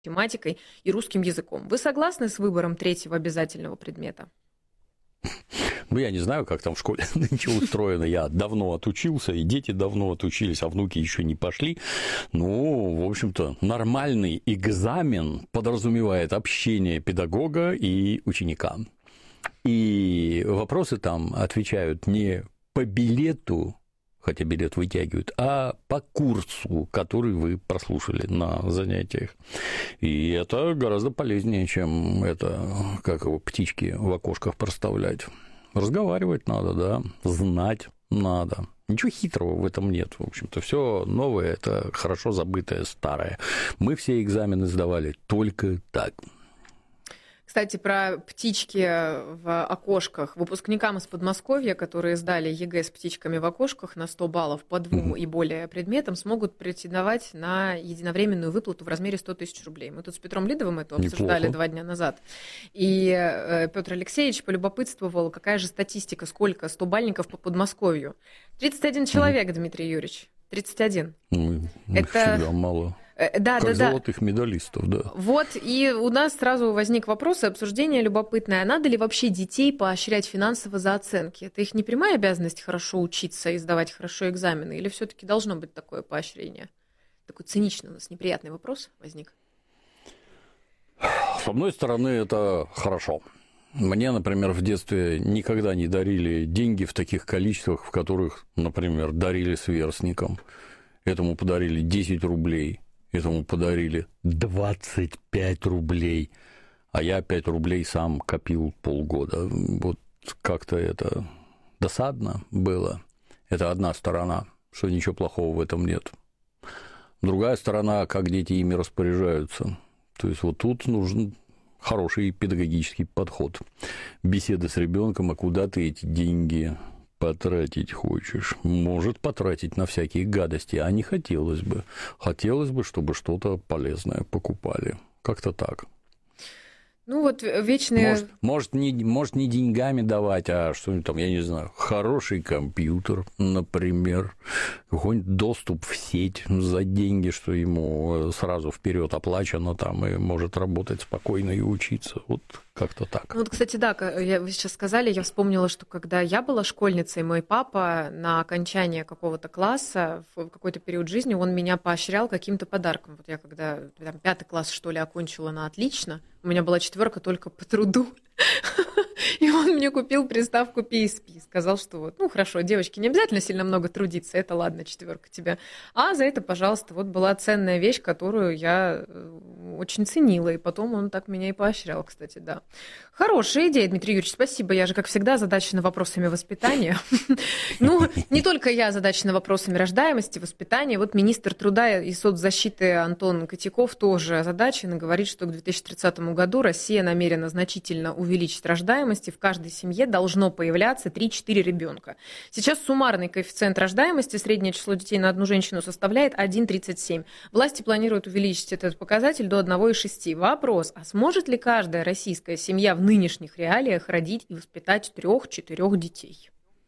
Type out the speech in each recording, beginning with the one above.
математикой и русским языком. Вы согласны с выбором третьего обязательного предмета? Ну, я не знаю, как там в школе ничего устроено. Я давно отучился, и дети давно отучились, а внуки еще не пошли. Ну, в общем-то, нормальный экзамен подразумевает общение педагога и ученика. И вопросы там отвечают не по билету, хотя билет вытягивают, а по курсу, который вы прослушали на занятиях. И это гораздо полезнее, чем это, как его, птички в окошках проставлять. Разговаривать надо, да, знать надо. Ничего хитрого в этом нет, в общем-то. Все новое – это хорошо забытое старое. Мы все экзамены сдавали только так. Кстати, про птички в окошках. Выпускникам из Подмосковья, которые сдали ЕГЭ с птичками в окошках на 100 баллов по 2 и более предметам, смогут претендовать на единовременную выплату в размере 100 тысяч рублей. Мы тут с Петром Лидовым это обсуждали 2 дня назад. И Петр Алексеевич полюбопытствовал, какая же статистика, сколько 100-бальников по Подмосковью. 31 человек, Дмитрий Юрьевич. 31. Это всегда мало. Да, как золотых медалистов, да. Вот, и у нас сразу возник вопрос и обсуждение любопытное. Надо ли вообще детей поощрять финансово за оценки? Это их не прямая обязанность хорошо учиться и сдавать хорошо экзамены? Или все-таки должно быть такое поощрение? Такой циничный у нас неприятный вопрос возник. С одной стороны, это хорошо. Мне, например, в детстве никогда не дарили деньги в таких количествах, в которых, например, дарили сверстникам. Этому подарили 10 рублей. Этому подарили 25 рублей, а я 5 рублей сам копил полгода. Вот как-то это досадно было. Это одна сторона, что ничего плохого в этом нет. Другая сторона, как дети ими распоряжаются. То есть вот тут нужен хороший педагогический подход. Беседа с ребенком, а куда ты эти деньги потратить хочешь, может потратить на всякие гадости, а не хотелось бы. Хотелось бы, чтобы что-то полезное покупали. Как-то так. Ну вот вечные... Может, не деньгами давать, а что-нибудь там, я не знаю, хороший компьютер, например, какой-нибудь доступ в сеть за деньги, что ему сразу вперед оплачено там и может работать спокойно и учиться. Вот как-то так. Вот, кстати, да, вы сейчас сказали, я вспомнила, что когда я была школьницей, мой папа на окончание какого-то класса в какой-то период жизни, он меня поощрял каким-то подарком. Вот я когда там, 5 класс, что ли, окончила на отлично, у меня была 4 только по труду, и он мне купил приставку PSP, сказал, что вот, ну, хорошо, девочки, не обязательно сильно много трудиться, это ладно, 4 тебе, а за это, пожалуйста, вот была ценная вещь, которую я очень ценила, и потом он так меня и поощрял, кстати, да. Хорошая идея, Дмитрий Юрьевич, спасибо, я же, как всегда, озадачена вопросами воспитания. Ну, не только я озадачена вопросами рождаемости, воспитания, вот министр труда и соцзащиты Антон Котяков тоже озадачен и говорит, что к 2030 году Россия намерена значительно увеличить рождаемость, и в каждой семье должно появляться 3-4 ребенка. Сейчас суммарный коэффициент рождаемости, среднее число детей на одну женщину составляет 1,37. Власти планируют увеличить этот показатель до 1,6. Вопрос, а сможет ли каждая российская семья в нынешних реалиях родить и воспитать 3-4 детей?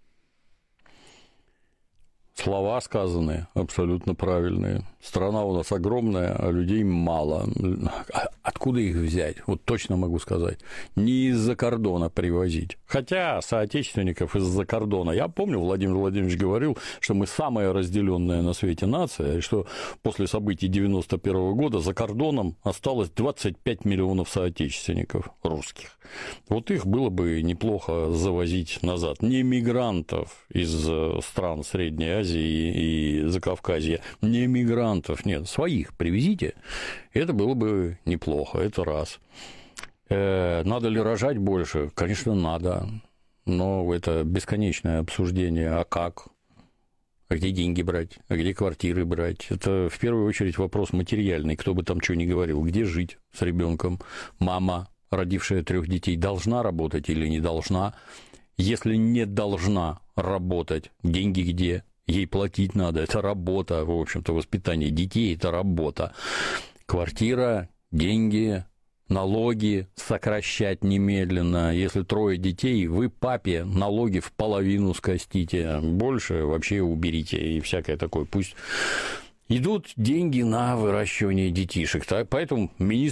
Слова сказанные абсолютно правильные. Страна у нас огромная, а людей мало. Откуда их взять? Вот точно могу сказать. Не из-за кордона привозить. Хотя соотечественников из-за кордона. Я помню, Владимир Владимирович говорил, что мы самая разделенная на свете нация, и что после событий 91 года за кордоном осталось 25 миллионов соотечественников русских. Вот их было бы неплохо завозить назад. Не мигрантов из стран Средней Азии и Закавказья, не мигрантов, нет, своих привезите, это было бы неплохо, это раз. Надо ли рожать больше? Конечно, надо, но это бесконечное обсуждение, а как? А где деньги брать? А где квартиры брать? Это в первую очередь вопрос материальный, кто бы там что ни говорил, где жить с ребенком? Мама, родившая 3 детей, должна работать или не должна? Если не должна работать, деньги где? Ей платить надо, это работа, в общем-то, воспитание детей – это работа. Квартира, деньги, налоги сокращать немедленно. Если 3 детей, вы папе налоги в половину скостите, больше вообще уберите и всякое такое. Пусть идут деньги на выращивание детишек. Так? Поэтому министр